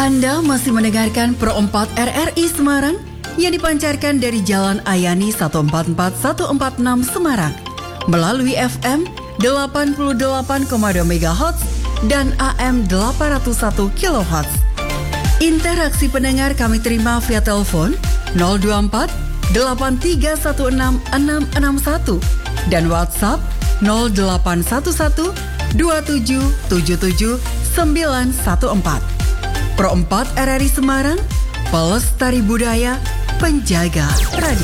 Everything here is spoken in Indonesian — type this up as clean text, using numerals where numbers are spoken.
Anda masih mendengarkan Pro 4 RRI Semarang yang dipancarkan dari Jalan Ayani 144146 Semarang melalui FM 88,2 MHz dan AM 801 kHz. Interaksi pendengar kami terima via telepon 024 8316 661 dan WhatsApp 0811 2777 914. Pro 4 RRI Semarang, pelestari budaya, penjaga tradisi.